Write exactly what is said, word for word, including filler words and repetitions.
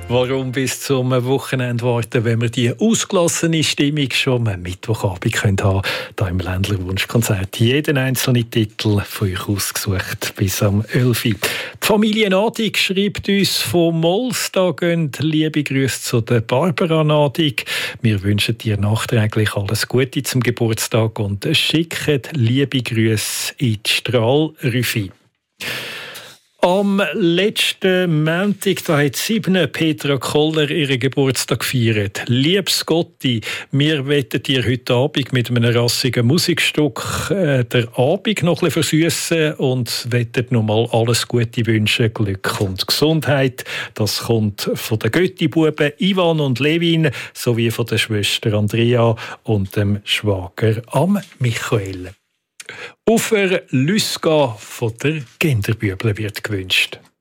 Warum bis zum Wochenende warten, wenn wir die ausgelassene Stimmung schon am Mittwochabend haben können, hier im Ländler Wunschkonzert. Jeden einzelnen Titel von euch ausgesucht bis am elf Uhr. Die Familie Nadig schreibt uns von Mols. Da gehen liebe Grüße zu der Barbara Nadig. Wir wünschen dir nachträglich alles Gute zum Geburtstag und schicken liebe Grüße in die Strahlrüffi. Am letzten Montag da hat sieben Petra Koller ihren Geburtstag gefeiert. Liebes Gotti, wir wollen dir heute Abend mit einem rassigen Musikstück äh, den Abend noch ein bisschen versüssen und wollen nochmal alles Gute wünschen, Glück und Gesundheit. Das kommt von den Götti-Buben Ivan und Levin sowie von der Schwester Andrea und dem Schwager am Michael. Auf der Lüsga von der Genderbüble wird gewünscht.